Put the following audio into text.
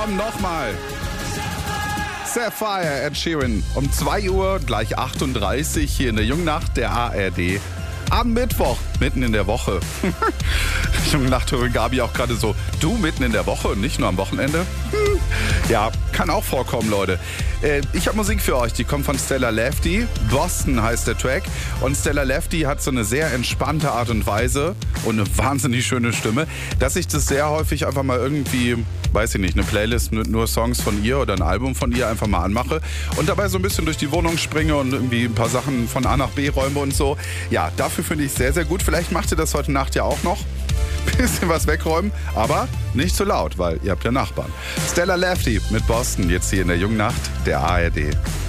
komm, nochmal. Sapphire, Ed Sheeran. Um 2 Uhr, gleich 38 hier in der Jungnacht der ARD. Am Mittwoch, mitten in der Woche. Jungnacht-Hörerin Gabi auch gerade so, du mitten in der Woche, nicht nur am Wochenende? Ja, kann auch vorkommen, Leute. Ich habe Musik für euch, die kommt von Stella Lefty. Boston heißt der Track. Und Stella Lefty hat so eine sehr entspannte Art und Weise und eine wahnsinnig schöne Stimme, dass ich das sehr häufig einfach mal irgendwie, weiß ich nicht, eine Playlist mit nur Songs von ihr oder ein Album von ihr einfach mal anmache und dabei so ein bisschen durch die Wohnung springe und irgendwie ein paar Sachen von A nach B räume und so. Ja, dafür finde ich es sehr, sehr gut. Vielleicht macht ihr das heute Nacht ja auch noch. Bisschen was wegräumen, aber nicht zu laut, weil ihr habt ja Nachbarn. Stella Lefty mit Boston, jetzt hier in der Jungnacht der ARD.